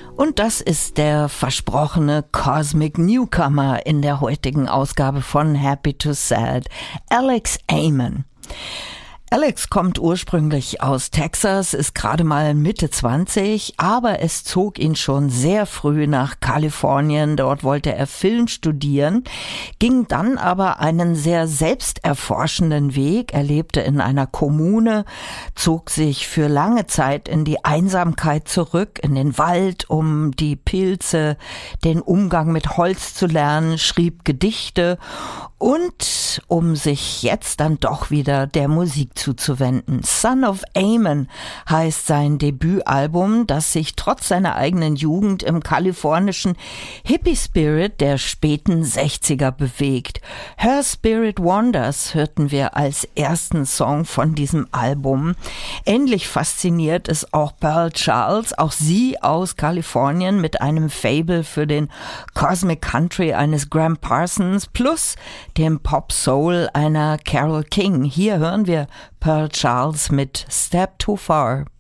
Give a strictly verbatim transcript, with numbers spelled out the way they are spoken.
Und das ist der versprochene Cosmic Newcomer in der heutigen Ausgabe von Happy to Sad, Alex Amon. Alex kommt ursprünglich aus Texas, ist gerade mal Mitte zwanzig, aber es zog ihn schon sehr früh nach Kalifornien. Dort wollte er Film studieren, ging dann aber einen sehr selbsterforschenden Weg. Er lebte in einer Kommune, zog sich für lange Zeit in die Einsamkeit zurück, in den Wald, um die Pilze, den Umgang mit Holz zu lernen, schrieb Gedichte und um sich jetzt dann doch wieder der Musik zuzuwenden. Son of Amon heißt sein Debütalbum, das sich trotz seiner eigenen Jugend im kalifornischen Hippie-Spirit der späten sechziger bewegt. Her Spirit Wanders hörten wir als ersten Song von diesem Album. Ähnlich fasziniert ist auch Pearl Charles, auch sie aus Kalifornien mit einem Faible für den Cosmic Country eines Graham Parsons plus dem Pop Soul einer Carole King. Hier hören wir Pearl Charles mit Step Too Far.